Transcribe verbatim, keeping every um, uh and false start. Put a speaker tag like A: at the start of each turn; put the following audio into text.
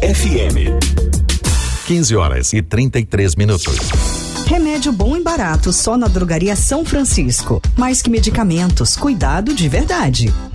A: F M.
B: quinze horas e trinta e três minutos.
C: Remédio bom e barato só na Drogaria São Francisco. Mais que medicamentos, cuidado de verdade.